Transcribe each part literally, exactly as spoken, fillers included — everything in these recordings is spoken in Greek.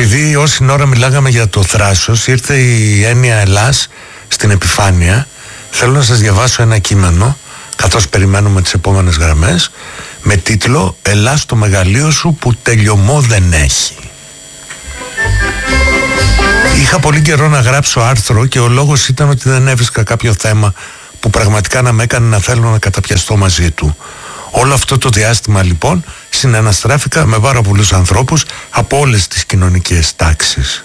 Επειδή όση ώρα μιλάγαμε για το θράσος, ήρθε η έννοια Ελλάς στην επιφάνεια, θέλω να σας διαβάσω ένα κείμενο, καθώς περιμένουμε τις επόμενες γραμμές, με τίτλο «Ελλάς το μεγαλείο σου που τελειωμό δεν έχει». Είχα πολύ καιρό να γράψω άρθρο και ο λόγος ήταν ότι δεν έβρισκα κάποιο θέμα που πραγματικά να με έκανε να θέλω να καταπιαστώ μαζί του. Όλο αυτό το διάστημα λοιπόν συναναστράφηκα με πάρα πολλούς ανθρώπους από όλες τις κοινωνικές τάξεις.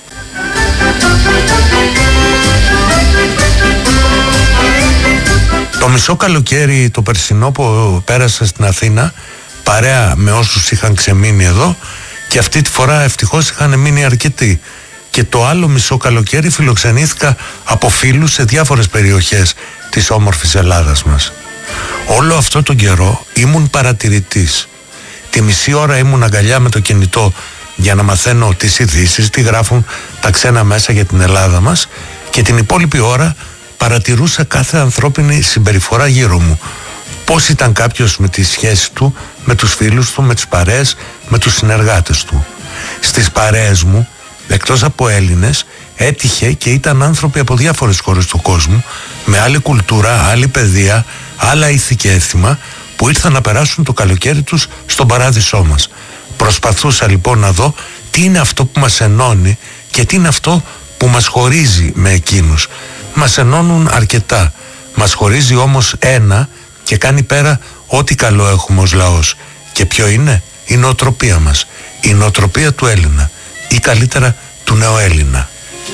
Το μισό καλοκαίρι το περσινό που πέρασα στην Αθήνα, παρέα με όσους είχαν ξεμείνει εδώ, και αυτή τη φορά ευτυχώς είχαν μείνει αρκετοί. Και το άλλο μισό καλοκαίρι φιλοξενήθηκα από φίλους σε διάφορες περιοχές της όμορφης Ελλάδας μας. Όλο αυτό τον καιρό ήμουν παρατηρητής. Τη μισή ώρα ήμουν αγκαλιά με το κινητό για να μαθαίνω τις ειδήσεις, τι γράφουν τα ξένα μέσα για την Ελλάδα μας, και την υπόλοιπη ώρα παρατηρούσα κάθε ανθρώπινη συμπεριφορά γύρω μου. Πώς ήταν κάποιος με τις σχέσεις του, με τους φίλους του, με τις παρέες, με τους συνεργάτες του. Στις παρέες μου, εκτός από Έλληνες, έτυχε και ήταν άνθρωποι από διάφορες χώρες του κόσμου, με άλλη κουλτούρα, άλλη παιδεία, άλλα ήθη και έθιμα, που ήρθαν να περάσουν το καλοκαίρι τους στον παράδεισό μας. Προσπαθούσα λοιπόν να δω τι είναι αυτό που μας ενώνει και τι είναι αυτό που μας χωρίζει με εκείνους. Μας ενώνουν αρκετά, μας χωρίζει όμως ένα και κάνει πέρα ό,τι καλό έχουμε ως λαός. Και ποιο είναι? Η νοοτροπία μας, η νοοτροπία του Έλληνα, ή καλύτερα του νεοέλληνα.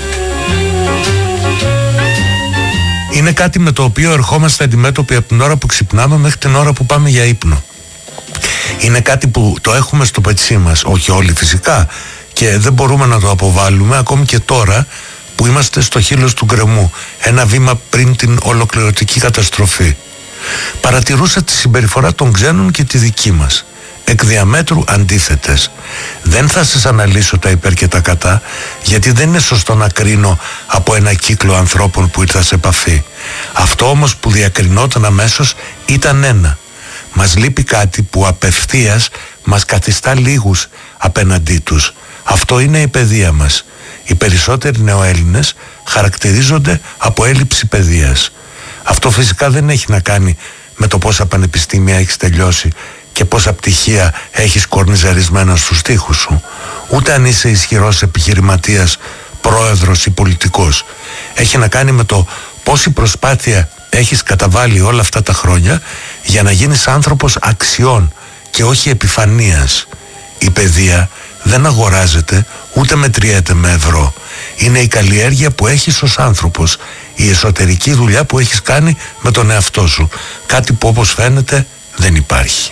Είναι κάτι με το οποίο ερχόμαστε αντιμέτωποι από την ώρα που ξυπνάμε μέχρι την ώρα που πάμε για ύπνο. Είναι κάτι που το έχουμε στο πετσί μας, όχι όλοι φυσικά, και δεν μπορούμε να το αποβάλουμε ακόμη και τώρα που είμαστε στο χείλος του γκρεμού, ένα βήμα πριν την ολοκληρωτική καταστροφή. Παρατηρούσα τη συμπεριφορά των ξένων και τη δική μας, εκ διαμέτρου αντίθετες. Δεν θα σας αναλύσω τα υπέρ και τα κατά, γιατί δεν είναι σωστό να κρίνω από ένα κύκλο ανθρώπων που ήρθα σε επαφή. Αυτό όμως που διακρινόταν αμέσως ήταν ένα. Μας λείπει κάτι που απευθείας μας καθιστά λίγους απέναντί τους. Αυτό είναι η παιδεία μας. Οι περισσότεροι νεοέλληνες χαρακτηρίζονται από έλλειψη παιδείας. Αυτό φυσικά δεν έχει να κάνει με το πόσα πανεπιστήμια έχεις τελειώσει και πόσα πτυχία έχεις κορνιζαρισμένα στους τοίχους σου, ούτε αν είσαι ισχυρός επιχειρηματίας, πρόεδρος ή πολιτικός. Έχει να κάνει με το πόση προσπάθεια έχεις καταβάλει όλα αυτά τα χρόνια για να γίνεις άνθρωπος αξιών και όχι επιφανείας. Η παιδεία δεν αγοράζεται ούτε μετριέται με ευρώ. Είναι η καλλιέργεια που έχεις ως άνθρωπος, η εσωτερική δουλειά που έχεις κάνει με τον εαυτό σου, κάτι που όπως φαίνεται δεν υπάρχει.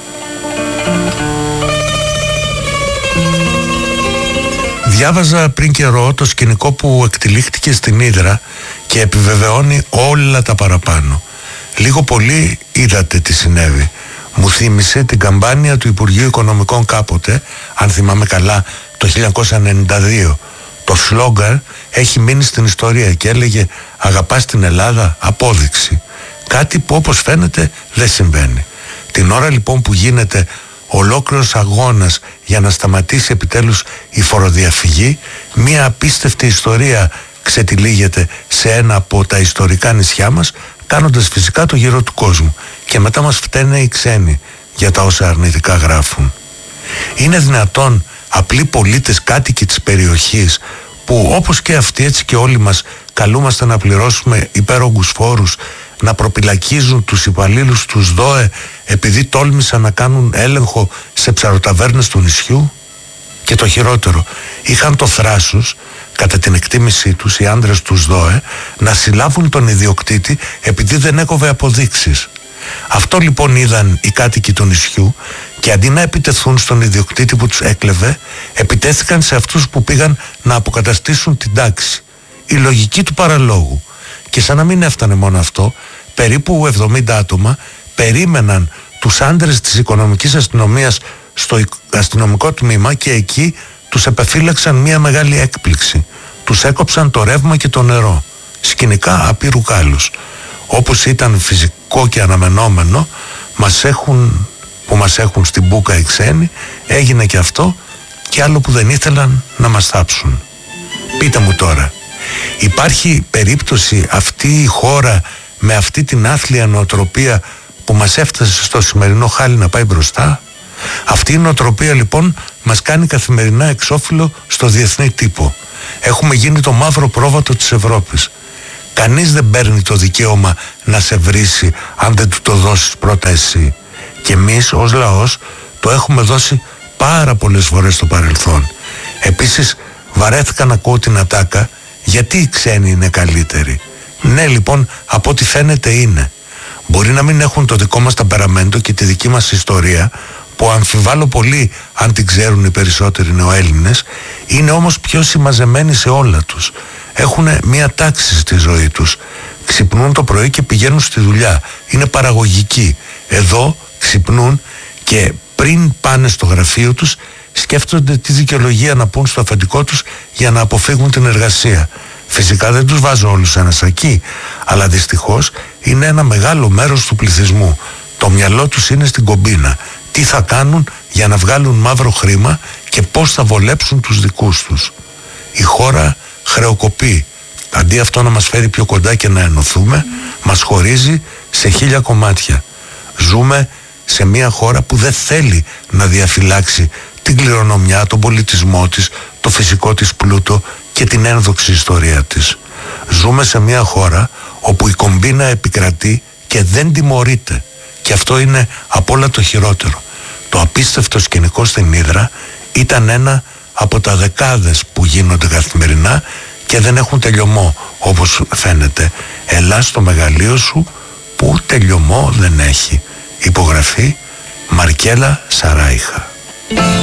Διάβαζα πριν καιρό το σκηνικό που εκτυλίχτηκε στην Ύδρα και επιβεβαιώνει όλα τα παραπάνω. Λίγο πολύ είδατε τι συνέβη. Μου θύμισε την καμπάνια του Υπουργείου Οικονομικών κάποτε, αν θυμάμαι καλά, το χίλια εννιακόσια ενενήντα δύο. Το σλόγγαν έχει μείνει στην ιστορία και έλεγε «Αγαπάς την Ελλάδα, απόδειξη». Κάτι που όπως φαίνεται δεν συμβαίνει. Την ώρα λοιπόν που γίνεται ολόκληρος αγώνας για να σταματήσει επιτέλους η φοροδιαφυγή, μία απίστευτη ιστορία ξετυλίγεται σε ένα από τα ιστορικά νησιά μας, κάνοντας φυσικά το γύρο του κόσμου, και μετά μας φταίνε οι ξένοι για τα όσα αρνητικά γράφουν. Είναι δυνατόν απλοί πολίτες, κάτοικοι της περιοχής, που όπως και αυτοί έτσι και όλοι μας καλούμαστε να πληρώσουμε υπέρογκους φόρους, να προπυλακίζουν τους υπαλλήλους τους ΔΟΕ επειδή τόλμησαν να κάνουν έλεγχο σε ψαροταβέρνες του νησιού? Και το χειρότερο, είχαν το θράσος, κατά την εκτίμησή τους οι άντρες τους ΔΟΕ, να συλλάβουν τον ιδιοκτήτη επειδή δεν έκοβε αποδείξεις. Αυτό λοιπόν είδαν οι κάτοικοι του νησιού και αντί να επιτεθούν στον ιδιοκτήτη που τους έκλεβε, επιτέθηκαν σε αυτούς που πήγαν να αποκαταστήσουν την τάξη. Η λογική του παραλόγου. Και σαν να μην έφτανε μόνο αυτό, περίπου εβδομήντα άτομα περίμεναν τους άντρες της οικονομικής αστυνομίας στο αστυνομικό τμήμα και εκεί τους επεφύλαξαν μια μεγάλη έκπληξη. Τους έκοψαν το ρεύμα και το νερό. Σκηνικά απείρου κάλους. Όπως ήταν φυσικό και αναμενόμενο, μας έχουν, που μας έχουν στην μπούκα οι ξένοι, έγινε και αυτό και άλλο που δεν ήθελαν να μας θάψουν. Πείτε μου τώρα, υπάρχει περίπτωση αυτή η χώρα με αυτή την άθλια νοοτροπία που μας έφτασε στο σημερινό χάλι να πάει μπροστά? Αυτή η νοοτροπία λοιπόν μας κάνει καθημερινά εξώφυλλο στο διεθνή τύπο. Έχουμε γίνει το μαύρο πρόβατο της Ευρώπης. Κανείς δεν παίρνει το δικαίωμα να σε βρίσει αν δεν του το δώσεις πρώτα εσύ. Και εμείς ως λαός το έχουμε δώσει πάρα πολλές φορές στο παρελθόν. Επίσης βαρέθηκα να ακούω την ατάκα γιατί οι ξένοι είναι καλύτεροι. Ναι, λοιπόν, από ό,τι φαίνεται είναι. Μπορεί να μην έχουν το δικό μας ταμπεραμέντο και τη δική μας ιστορία, που αμφιβάλλω πολύ αν την ξέρουν οι περισσότεροι νεοέλληνες, είναι όμως πιο συμμαζεμένοι σε όλα τους. Έχουν μία τάξη στη ζωή τους. Ξυπνούν το πρωί και πηγαίνουν στη δουλειά. Είναι παραγωγικοί. Εδώ ξυπνούν και πριν πάνε στο γραφείο τους σκέφτονται τι δικαιολογία να πούν στο αφεντικό τους για να αποφύγουν την εργασία. Φυσικά δεν τους βάζω όλους σε ένα σακί, αλλά δυστυχώς είναι ένα μεγάλο μέρος του πληθυσμού. Το μυαλό τους είναι στην κομπίνα. Τι θα κάνουν για να βγάλουν μαύρο χρήμα και πώς θα βολέψουν τους δικούς τους. Η χώρα χρεοκοπεί. Αντί αυτό να μας φέρει πιο κοντά και να ενωθούμε, μας χωρίζει σε χίλια κομμάτια. Ζούμε σε μια χώρα που δεν θέλει να διαφυλάξει την κληρονομιά, τον πολιτισμό της, το φυσικό της πλούτο και την ένδοξη ιστορία της. Ζούμε σε μια χώρα όπου η κομπίνα επικρατεί και δεν τιμωρείται. Και αυτό είναι απ' όλα το χειρότερο. Το απίστευτο σκηνικό στην Ύδρα ήταν ένα από τα δεκάδες που γίνονται καθημερινά και δεν έχουν τελειωμό, όπως φαίνεται. Ελά στο μεγαλείο σου που τελειωμό δεν έχει. Υπογραφή Μαρκέλα Σαράιχα.